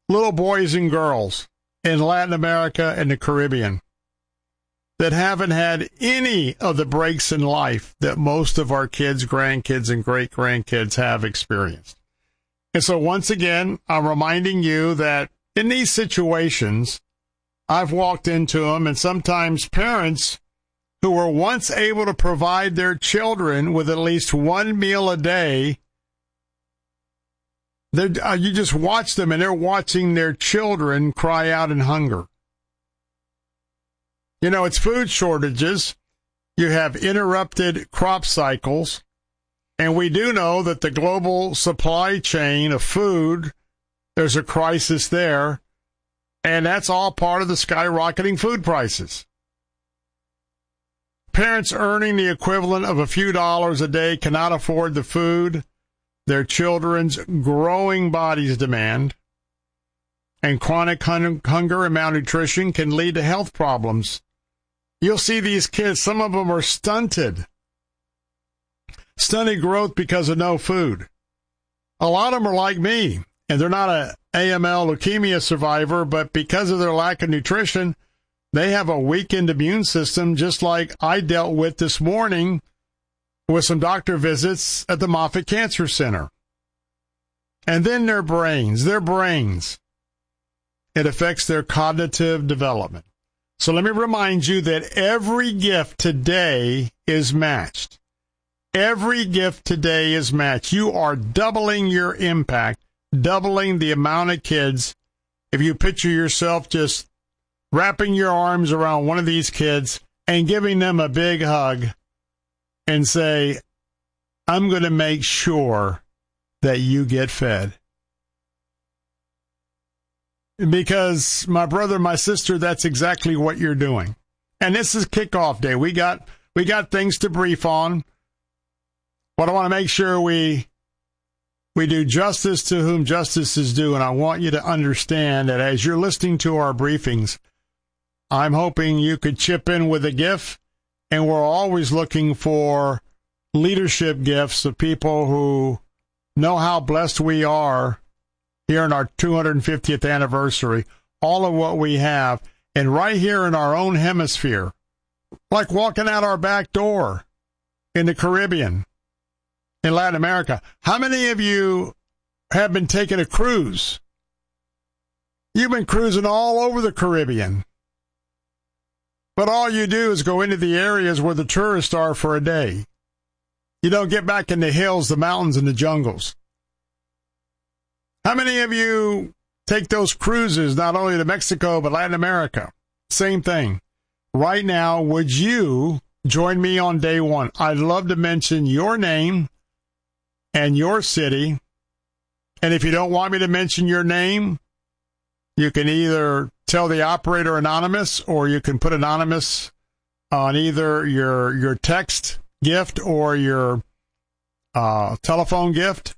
little boys and girls in Latin America and the Caribbean that haven't had any of the breaks in life that most of our kids, grandkids, and great-grandkids have experienced. And so once again, I'm reminding you that in these situations, I've walked into them, and sometimes parents who were once able to provide their children with at least one meal a day, you just watch them, and they're watching their children cry out in hunger. You know, it's food shortages. You have interrupted crop cycles. And we do know that the global supply chain of food, there's a crisis there. And that's all part of the skyrocketing food prices. Parents earning the equivalent of a few dollars a day cannot afford the food their children's growing bodies demand. And chronic hunger and malnutrition can lead to health problems. You'll see these kids, some of them are stunted growth because of no food. A lot of them are like me, and they're not an AML leukemia survivor, but because of their lack of nutrition, they have a weakened immune system, just like I dealt with this morning with some doctor visits at the Moffitt Cancer Center. And then their brains, it affects their cognitive development. So let me remind you that every gift today is matched. Every gift today is matched. You are doubling your impact, doubling the amount of kids. If you picture yourself just wrapping your arms around one of these kids and giving them a big hug and say, I'm going to make sure that you get fed. Because, my brother, my sister, that's exactly what you're doing. And this is kickoff day. We got things to brief on. But I want to make sure we do justice to whom justice is due. And I want you to understand that as you're listening to our briefings, I'm hoping you could chip in with a gift. And we're always looking for leadership gifts of people who know how blessed we are here in our 250th anniversary, all of what we have, and right here in our own hemisphere, like walking out our back door in the Caribbean, in Latin America. How many of you have been taking a cruise? You've been cruising all over the Caribbean, but all you do is go into the areas where the tourists are for a day. You don't get back in the hills, the mountains, and the jungles. How many of you take those cruises, not only to Mexico, but Latin America? Same thing. Right now, would you join me on day one? I'd love to mention your name and your city. And if you don't want me to mention your name, you can either tell the operator anonymous, or you can put anonymous on either your text gift or your telephone gift.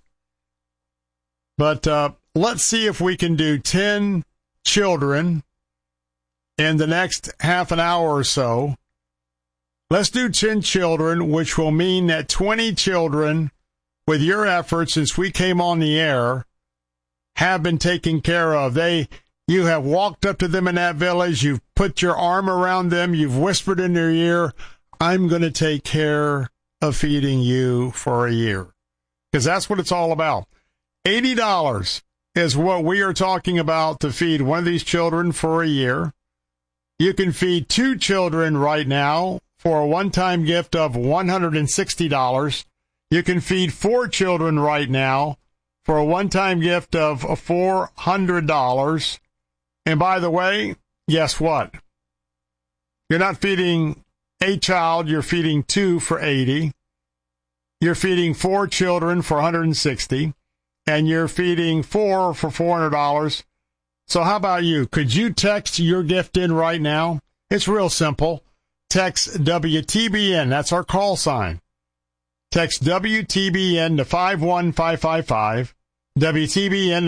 But let's see if we can do 10 children in the next half an hour or so. Let's do 10 children, which will mean that 20 children, with your efforts since we came on the air, have been taken care of. You have walked up to them in that village. You've put your arm around them. You've whispered in their ear, I'm going to take care of feeding you for a year. Because that's what it's all about. $80 is what we are talking about to feed one of these children for a year. You can feed 2 children right now for a one-time gift of $160. You can feed 4 children right now for a one-time gift of $400. And by the way, guess what? You're not feeding a child, you're feeding 2 for $80. You're feeding 4 children for $160. And you're feeding 4 for $400. So how about you? Could you text your gift in right now? It's real simple. Text WTBN. That's our call sign. Text WTBN to 51555. WTBN to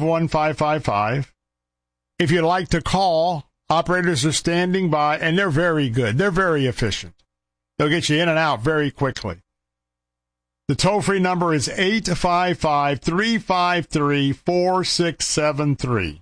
51555. If you'd like to call, operators are standing by, and they're very good. They're very efficient. They'll get you in and out very quickly. The toll-free number is 855-353-4673.